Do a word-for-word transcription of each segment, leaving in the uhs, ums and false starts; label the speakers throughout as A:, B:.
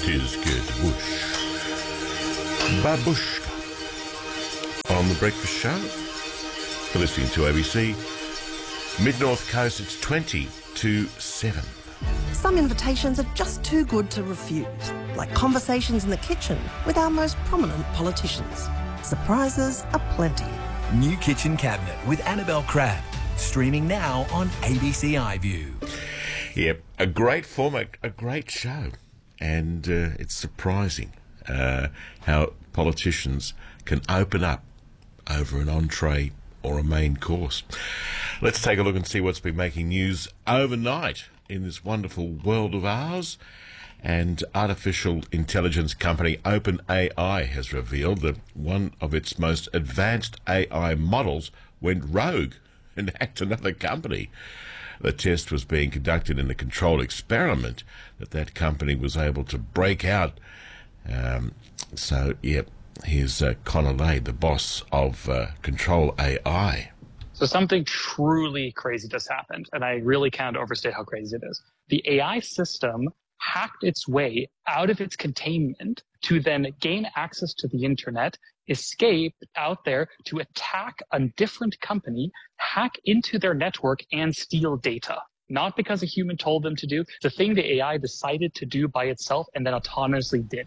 A: It is Kate Bush. Babushka. On The Breakfast Show. For listening to A B C. Mid-North Coast, it's twenty to seven.
B: Some invitations are just too good to refuse, like conversations in the kitchen with our most prominent politicians. Surprises are plenty.
C: New Kitchen Cabinet with Annabelle Crabb. Streaming now on A B C iView.
A: Yep, a great format, a great show. And uh, it's surprising uh, how politicians can open up over an entree or a main course. Let's take a look and see what's been making news overnight in this wonderful world of ours. And artificial intelligence company OpenAI has revealed that one of its most advanced A I models went rogue and hacked another company. The test was being conducted in a controlled experiment that that company was able to break out. Um, so, yep, here's uh, Connor Lay, the boss of uh, Control A I.
D: So something truly crazy just happened, and I really can't overstate how crazy it is. The A I system hacked its way out of its containment to then gain access to the internet, escape out there to attack a different company, hack into their network, and steal data. Not because a human told them to do, the thing the A I decided to do by itself and then autonomously did.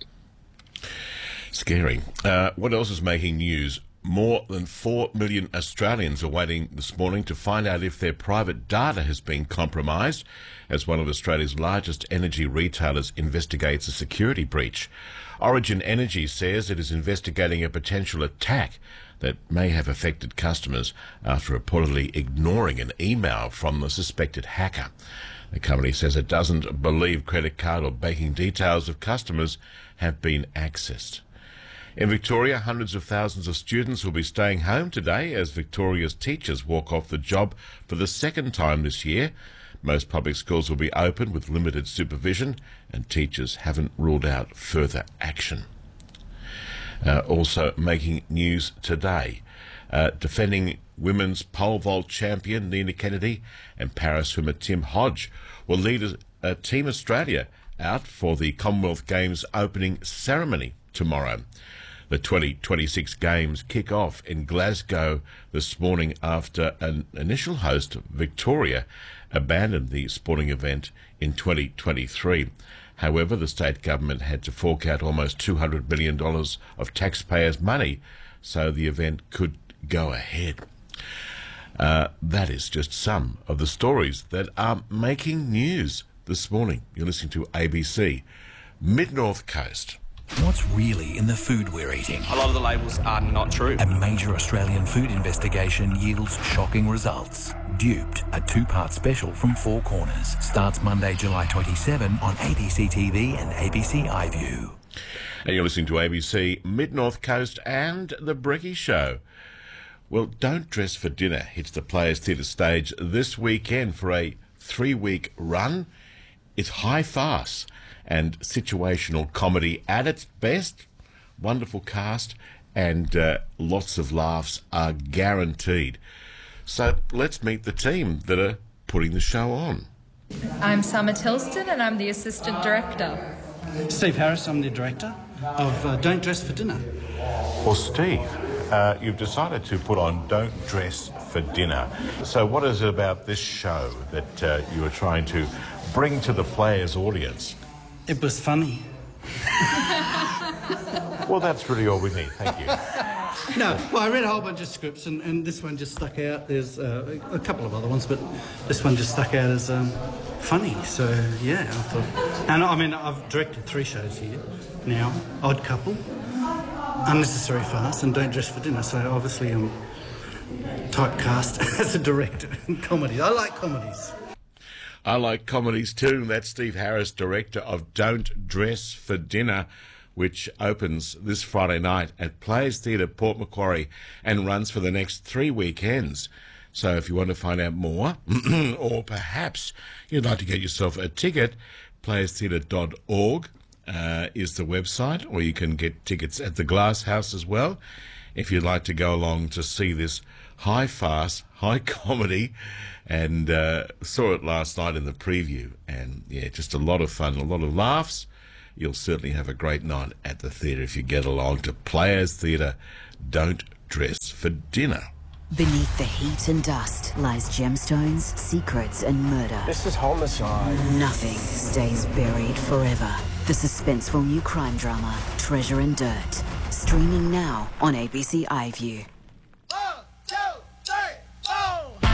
A: Scary. Uh, what else is making news? More than four million Australians are waiting this morning to find out if their private data has been compromised as one of Australia's largest energy retailers investigates a security breach. Origin Energy says it is investigating a potential attack that may have affected customers after reportedly ignoring an email from the suspected hacker. The company says it doesn't believe credit card or banking details of customers have been accessed. In Victoria, hundreds of thousands of students will be staying home today as Victoria's teachers walk off the job for the second time this year. Most public schools will be open with limited supervision, and teachers haven't ruled out further action. Uh, also making news today, uh, defending women's pole vault champion Nina Kennedy and para-swimmer Tim Hodge will lead a, a Team Australia out for the Commonwealth Games opening ceremony tomorrow. The twenty twenty-six Games kick off in Glasgow this morning after an initial host, Victoria, abandoned the sporting event in twenty twenty-three. However, the state government had to fork out almost two hundred million dollars of taxpayers' money so the event could go ahead. Uh, that is just some of the stories that are making news this morning. You're listening to A B C. Mid-North Coast.
C: What's really in the food we're eating?
E: A lot of the labels are not true.
C: A major Australian food investigation yields shocking results. Duped, a two-part special from Four Corners, starts Monday, July twenty-seventh on A B C T V and A B C iView.
A: And you're listening to A B C, Mid-North Coast and The Brekkie Show. Well, Don't Dress for Dinner hits the Players Theatre stage this weekend for a three-week run. It's high farce and situational comedy at its best. Wonderful cast and uh, lots of laughs are guaranteed. So let's meet the team that are putting the show on.
F: I'm Summer Tilston and I'm the Assistant Director.
G: Steve Harris, I'm the Director of uh, Don't Dress for Dinner.
A: Well, Steve, uh, you've decided to put on Don't Dress for Dinner. So what is it about this show that uh, you are trying to bring to the players' audience?
G: It was funny.
A: Well, that's really all we need. Thank you.
G: No, well, I read a whole bunch of scripts, and, and this one just stuck out. There's uh, a couple of other ones, but this one just stuck out as um, funny. So, yeah, I thought... And, I mean, I've directed three shows here now. Odd Couple, Unnecessary Farce, and Don't Dress for Dinner. So, obviously, I'm typecast as a director in comedy. I like comedies.
A: I like comedies too. That's Steve Harris, director of Don't Dress for Dinner, which opens this Friday night at Players Theatre, Port Macquarie, and runs for the next three weekends. So if you want to find out more, or perhaps you'd like to get yourself a ticket, players theatre dot org uh, is the website, or you can get tickets at the Glass House as well, if you'd like to go along to see this high farce, high comedy, and uh, saw it last night in the preview. And, yeah, just a lot of fun, a lot of laughs, you'll certainly have a great night at the theatre if you get along to Players Theatre. Don't dress for dinner.
H: Beneath the heat and dust lies gemstones, secrets and murder.
I: This is homicide.
H: Nothing stays buried forever. The suspenseful new crime drama, Treasure and Dirt. Streaming now on A B C iView.